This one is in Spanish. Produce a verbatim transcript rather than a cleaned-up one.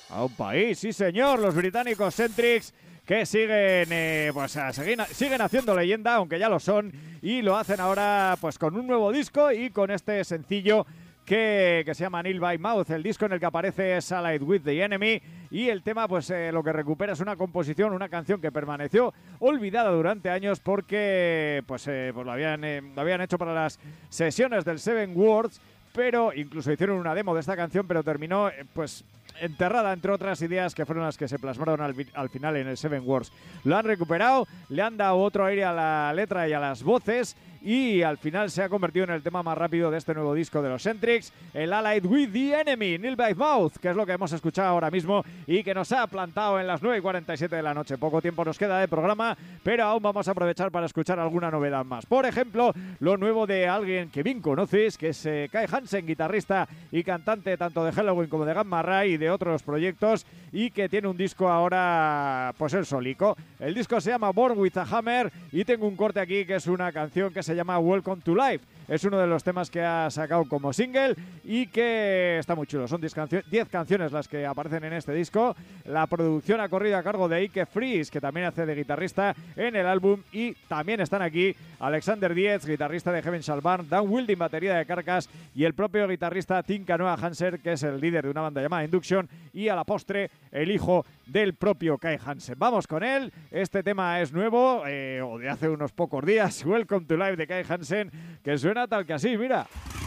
A un país, sí señor, los británicos Centrix, que siguen, eh, pues, a, siguen, siguen haciendo leyenda, aunque ya lo son, y lo hacen ahora pues con un nuevo disco y con este sencillo que, que se llama Nail by Mouth. El disco en el que aparece es Allied with the Enemy, y el tema pues eh, lo que recupera es una composición, una canción que permaneció olvidada durante años porque pues, eh, pues lo, habían, eh, lo habían hecho para las sesiones del Seven Worlds, pero incluso hicieron una demo de esta canción, pero terminó eh, pues enterrada entre otras ideas que fueron las que se plasmaron al, al final en el Seven Wars. Lo han recuperado, le han dado otro aire a la letra y a las voces, y al final se ha convertido en el tema más rápido de este nuevo disco de los Centrix, el Allied with the Enemy, Nail by Mouth, que es lo que hemos escuchado ahora mismo y que nos ha plantado en las nueve y cuarenta y siete de la noche. Poco tiempo nos queda de programa, pero aún vamos a aprovechar para escuchar alguna novedad más. Por ejemplo, lo nuevo de alguien que bien conoces, que es eh, Kai Hansen, guitarrista y cantante tanto de Helloween como de Gamma Ray y de otros proyectos, y que tiene un disco ahora, pues el solico. El disco se llama Born with a Hammer y tengo un corte aquí que es una canción que se llama Welcome to Life. Es uno de los temas que ha sacado como single y que está muy chulo. Son diez cancio- canciones las que aparecen en este disco. La producción ha corrido a cargo de Ike Freeze, que también hace de guitarrista en el álbum, y también están aquí Alexander Dietz, guitarrista de Heaven Shall Burn, Dan Wilding, batería de Carcass, y el propio guitarrista Tim Canoa Hansen, que es el líder de una banda llamada Induction, y a la postre el hijo del propio Kai Hansen. Vamos con él. Este tema es nuevo, eh, o de hace unos pocos días. Welcome to Life de Kai Hansen, que suena tal que así, mira.